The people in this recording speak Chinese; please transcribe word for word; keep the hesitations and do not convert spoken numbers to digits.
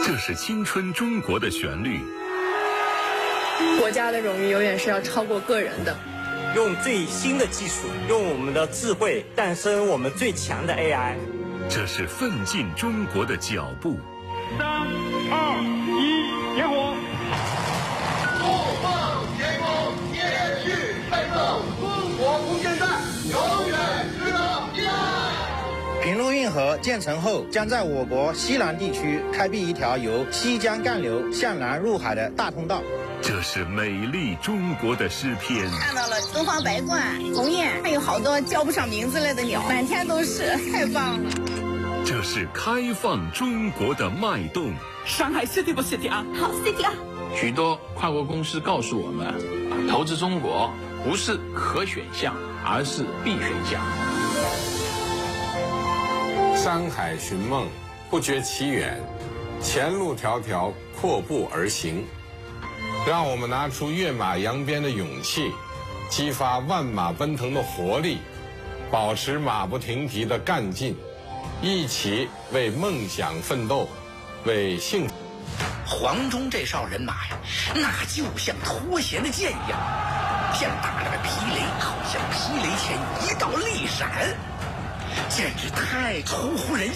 这是青春中国的旋律。 国家的荣誉永远是要超过个人的。 用最新的技术，用我们的智慧诞生我们最强的 A I。 这是奋进中国的脚步。 三二一，点火！ 怒放天空，继续奋斗，中国无限战，永远值得依赖。 平陆运河建成后，将在我国西南地区开辟一条由西江干流向南入海的大通道。 这是美丽中国的诗篇。 看到了东方白鹳、鸿雁，还有好多叫不上名字类的鸟，满天都是，太棒了。 这是开放中国的脉动。 上海 City 不 City 啊？ 好 City 啊！ 许多跨国公司告诉我们，投资中国不是可选项，而是必选项。 山海寻梦，不觉其远，前路迢迢，阔步而行。让我们拿出跃马扬鞭的勇气，激发万马奔腾的活力，保持马不停蹄的干劲，一起为梦想奋斗，为幸福。 黄忠这哨人马呀，那就像脱弦的箭一样，像打了个霹雷，好像霹雷前一道利闪，简直太出乎人意。